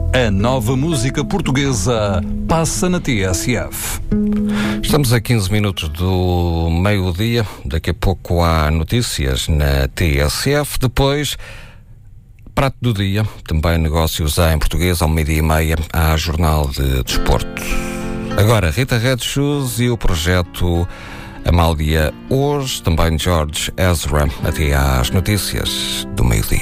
A nova música portuguesa passa na TSF. Estamos a 15 minutos do meio-dia. Daqui a pouco há notícias na TSF. Depois, prato do dia, também negócios em português, ao 12h30, há Jornal de Desporto. Agora, Rita Red Shoes e o projeto Amália hoje, também George Ezra, até às notícias do meio-dia.